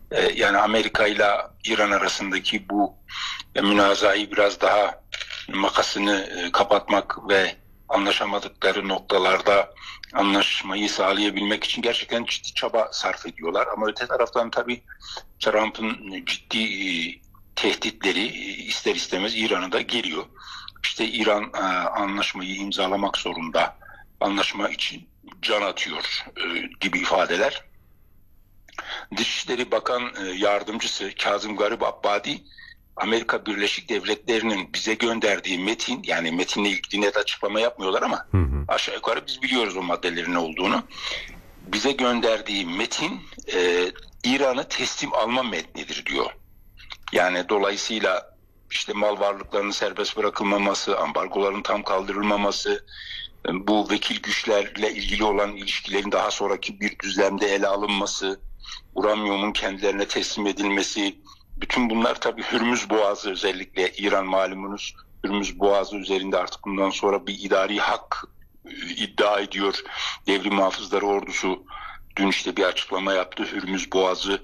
Yani Amerika ile İran arasındaki bu münazayı biraz daha makasını kapatmak ve anlaşamadıkları noktalarda anlaşmayı sağlayabilmek için gerçekten ciddi çaba sarf ediyorlar. Ama öte taraftan tabii Trump'ın ciddi tehditleri ister istemez İran'a da geliyor. İşte İran anlaşmayı imzalamak zorunda, anlaşma için can atıyor gibi ifadeler. Dışişleri Bakan Yardımcısı Kazım Garip Abbadi, Amerika Birleşik Devletleri'nin bize gönderdiği metin, yani metinle ilgili net açıklama yapmıyorlar ama aşağı yukarı biz biliyoruz o maddelerin ne olduğunu. Bize gönderdiği metin İran'ı teslim alma metnidir diyor. Yani dolayısıyla işte mal varlıklarının serbest bırakılmaması, ambargoların tam kaldırılmaması, bu vekil güçlerle ilgili olan ilişkilerin daha sonraki bir düzlemde ele alınması, uranyumun kendilerine teslim edilmesi, bütün bunlar tabii Hürmüz Boğazı, özellikle İran malumunuz Hürmüz Boğazı üzerinde artık bundan sonra bir idari hak iddia ediyor. Devrim Muhafızları Ordusu dün işte bir açıklama yaptı. Hürmüz Boğazı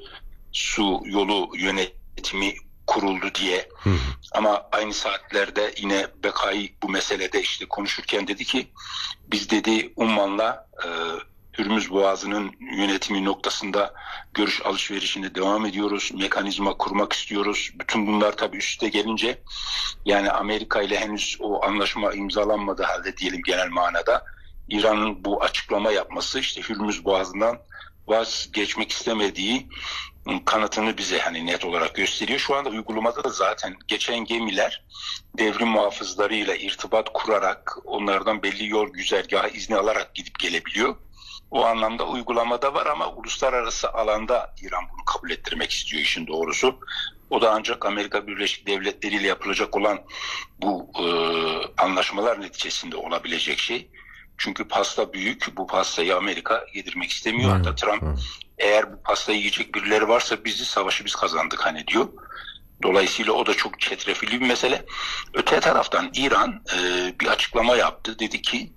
su yolu yönetimi kuruldu diye. Ama aynı saatlerde yine Bekai bu meselede işte konuşurken dedi ki biz dedi Umman'la Hürmüz Boğazı'nın yönetimi noktasında görüş alışverişine devam ediyoruz. Mekanizma kurmak istiyoruz. Bütün bunlar tabii üste gelince, yani Amerika ile henüz o anlaşma imzalanmadığı halde diyelim genel manada, İran'ın bu açıklama yapması işte Hürmüz Boğazı'ndan vazgeçmek istemediği kanıtını bize hani net olarak gösteriyor. Şu anda uygulamada da zaten geçen gemiler devrim muhafızlarıyla irtibat kurarak onlardan belli yol güzergahı izni alarak gidip gelebiliyor. O anlamda uygulamada var ama uluslararası alanda İran bunu kabul ettirmek istiyor işin doğrusu. O da ancak Amerika Birleşik Devletleri ile yapılacak olan bu anlaşmalar neticesinde olabilecek şey. Çünkü pasta büyük, bu pastayı Amerika yedirmek istemiyor. Hatta Trump eğer bu pastayı yiyecek birileri varsa savaşı biz kazandık hani diyor. Dolayısıyla o da çok çetrefilli bir mesele. Öte taraftan İran bir açıklama yaptı. Dedi ki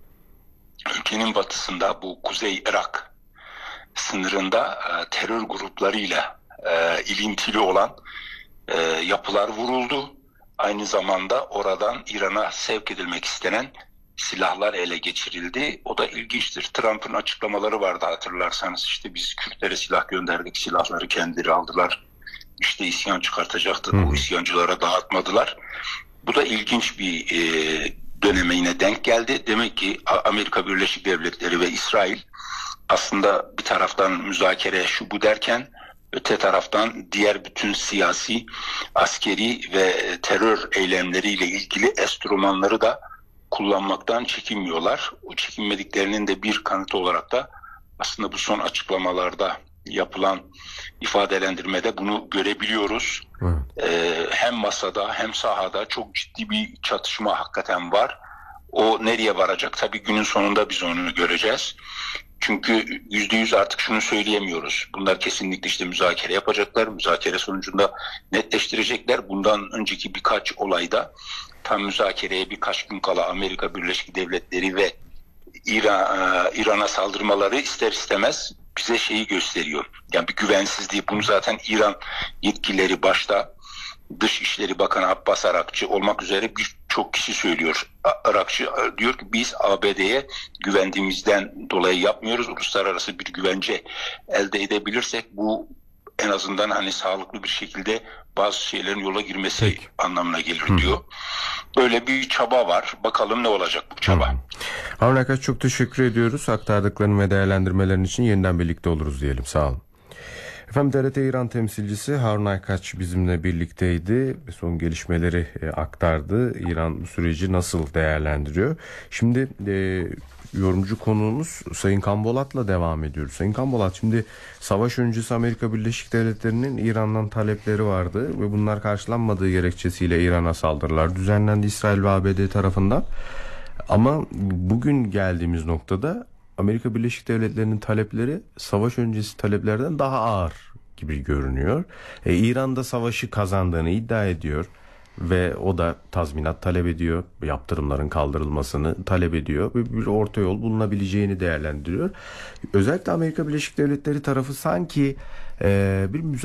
ülkenin batısında bu Kuzey Irak sınırında terör gruplarıyla ilintili olan yapılar vuruldu. Aynı zamanda oradan İran'a sevk edilmek istenen silahlar ele geçirildi. O da ilginçtir. Trump'ın açıklamaları vardı hatırlarsanız. İşte biz Kürtlere silah gönderdik, silahları kendileri aldılar. İşte isyan çıkartacaktı, bu isyancılara dağıtmadılar. Bu da ilginç bir döneme yine denk geldi. Demek ki Amerika Birleşik Devletleri ve İsrail aslında bir taraftan müzakere şu bu derken öte taraftan diğer bütün siyasi, askeri ve terör eylemleriyle ilgili enstrümanları da kullanmaktan çekinmiyorlar. O çekinmediklerinin de bir kanıtı olarak da aslında bu son açıklamalarda yapılan ifadelendirmede bunu görebiliyoruz. Hem masada hem sahada çok ciddi bir çatışma hakikaten var. O nereye varacak? Tabii günün sonunda biz onu göreceğiz. Çünkü %100 artık şunu söyleyemiyoruz. Bunlar kesinlikle işte müzakere yapacaklar. Müzakere sonucunda netleştirecekler. Bundan önceki birkaç olayda tam müzakereye birkaç gün kala Amerika Birleşik Devletleri ve İran'a saldırmaları ister istemez bize şeyi gösteriyor. Yani bir güvensizliği. Bunu zaten İran yetkilileri başta Dışişleri Bakanı Abbas Arakçı olmak üzere birçok kişi söylüyor. Arakçı diyor ki biz ABD'ye güvendiğimizden dolayı yapmıyoruz. Uluslararası bir güvence elde edebilirsek bu en azından hani sağlıklı bir şekilde bazı şeylerin yola girmesi anlamına gelir diyor. Böyle bir çaba var. Bakalım ne olacak bu çaba. Harun Aykaç, çok teşekkür ediyoruz. Aktardıkların ve değerlendirmelerin için yeniden birlikte oluruz diyelim. Sağ olun. Efendim, TRT İran temsilcisi Harun Aykaç bizimle birlikteydi ve son gelişmeleri aktardı. İran bu süreci nasıl değerlendiriyor? Şimdi yorumcu konuğumuz Sayın Kambolat'la devam ediyoruz. Sayın Kambolat, şimdi savaş öncesi Amerika Birleşik Devletleri'nin İran'dan talepleri vardı ve bunlar karşılanmadığı gerekçesiyle İran'a saldırılar düzenlendi İsrail ve ABD tarafından. Ama bugün geldiğimiz noktada Amerika Birleşik Devletleri'nin talepleri savaş öncesi taleplerden daha ağır gibi görünüyor. İran da savaşı kazandığını iddia ediyor ve o da tazminat talep ediyor, yaptırımların kaldırılmasını talep ediyor ve bir orta yol bulunabileceğini değerlendiriyor. Özellikle Amerika Birleşik Devletleri tarafı sanki bir